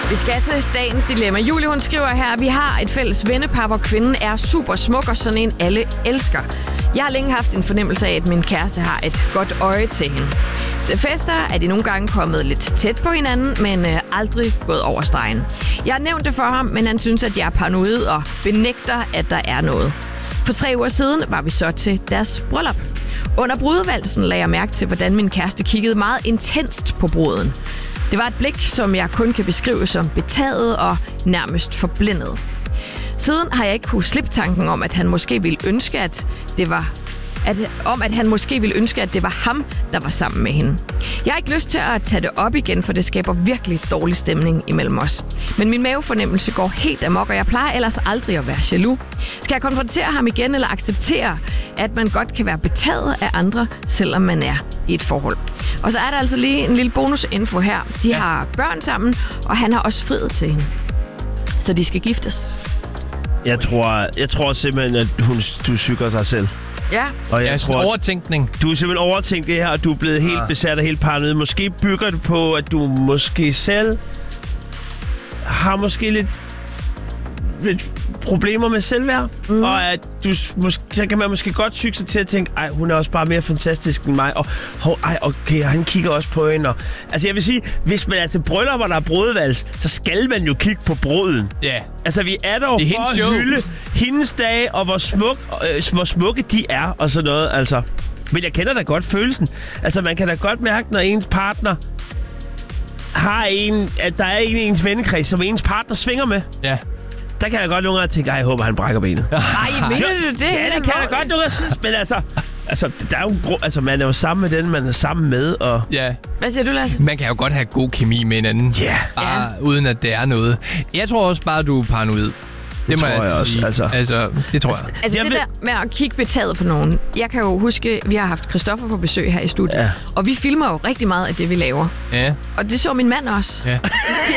Vi skal til dagens dilemma. Julie, hun skriver her, vi har et fælles vennepar, hvor kvinden er super smuk og sådan en alle elsker. Jeg har længe haft en fornemmelse af, at min kæreste har et godt øje til hende. Til fester er de nogle gange kommet lidt tæt på hinanden, men aldrig gået over stregen. Jeg har nævnt det for ham, men han synes, at jeg er paranoid og benægter, at der er noget. For 3 uger siden var vi så til deres bryllup. Under brudevalsen lagde jeg mærke til, hvordan min kæreste kiggede meget intenst på bruden. Det var et blik, som jeg kun kan beskrive som betaget og nærmest forblændet. Siden har jeg ikke kunnet slippe tanken om, at han måske ville ønske, at det var ham, der var sammen med hende. Jeg har ikke lyst til at tage det op igen, for det skaber virkelig dårlig stemning imellem os. Men min mavefornemmelse går helt amok, og jeg plejer ellers aldrig at være jaloux. Skal jeg konfrontere ham igen, eller acceptere, at man godt kan være betaget af andre, selvom man er i et forhold? Og så er der altså lige en lille bonusinfo her. De har børn sammen, og han har også friet til hende. Så de skal giftes. Jeg tror simpelthen, at du psyker sig selv. Ja. Og jeg tror, overtænkning. Du er simpelthen overtænkt det her, og du er blevet helt besat og helt paranoid. Måske bygger det på, at du måske selv har måske lidt problemer med selvværd. Og at så kan man måske godt psyke sig til at tænke, ej, hun er også bare mere fantastisk end mig. Og okay, og han kigger også på hende. Og, altså jeg vil sige, hvis man er til bryllup, og der er brudevals, så skal man jo kigge på bruden. Ja. Yeah. Altså vi er der jo for at hylde hendes dage, og hvor smukke de er, og sådan noget. Altså. Men jeg kender da godt følelsen. Altså man kan da godt mærke, når ens partner har at der er en i ens vennekreds, som ens partner svinger med. Ja. Yeah. Der kan jeg godt nogle gange tænke, jeg håber, han brækker benet. Ej, mener du det? Ja, det kan jeg godt nogle gange synes, men altså, der er jo man er jo sammen med den, man er sammen med, og... Ja. Hvad siger du, Lasse? Man kan jo godt have god kemi med hinanden. Ja. Bare uden at det er noget. Jeg tror også bare, du er paranoid. Det må jeg også sige. Altså, det tror jeg. Altså det der med at kigge betaget på nogen. Jeg kan jo huske, vi har haft Christoffer på besøg her i studiet. Ja. Og vi filmer jo rigtig meget af det, vi laver. Ja. Og det så min mand også. Ja.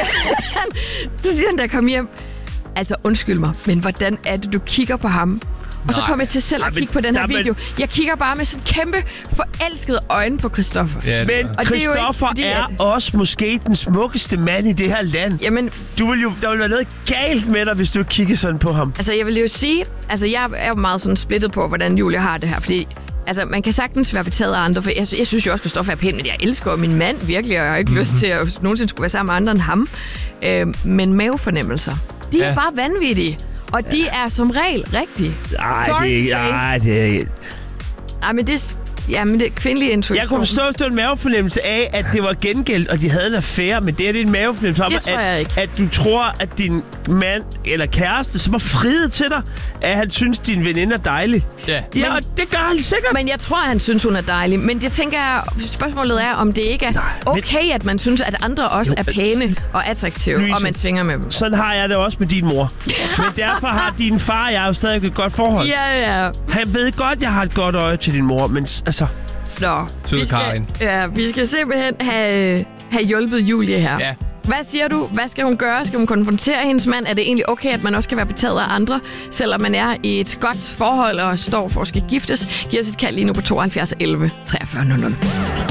Så siger han, da jeg kom hjem, altså undskyld mig, men hvordan er det, du kigger på ham? Og så kommer jeg til selv at kigge på den her video. Jeg kigger bare med sådan kæmpe forelskede øjne på Christoffer. Ja, men Christoffer er også måske den smukkeste mand i det her land. Jamen, der vil være noget galt med dig, hvis du kigger sådan på ham. Altså, jeg vil jo sige, altså jeg er jo meget sådan splittet på, hvordan Julie har det her, fordi altså, man kan sagtens være betaget af andre, for jeg synes jo også, at Christoffer er pæn, men jeg elsker min mand virkelig, og jeg har ikke lyst til at nogensinde skulle være sammen med andre end ham. Men mavefornemmelser, de er bare vanvittige. Og de er som regel rigtige. Men det er kvindelige intuition. Jeg kunne forstå, at det var en mavefornemmelse af, at det var gengældt, og de havde en affære, men det er en mavefornemmelse om, at du tror, at din mand eller kæreste, som har friet til dig, at han synes, din veninde er dejlig. Ja, og det gør han sikkert. Men jeg tror, han synes, hun er dejlig. Men det tænker jeg, spørgsmålet er, om det ikke er okay, at man synes, at andre også er pæne og attraktive, Louise, og man svinger med dem. Sådan har jeg det også med din mor. Men derfor har din far og jeg jo stadig et godt forhold. Ja. Han ved godt, jeg har et godt øje til din mor, men altså... vi skal simpelthen have hjulpet Julie her. Ja. Hvad siger du? Hvad skal hun gøre? Skal hun konfrontere hendes mand? Er det egentlig okay, at man også kan være betaget af andre, selvom man er i et godt forhold og står for at skal giftes? Giv os et kald lige nu på 72 11 43 00.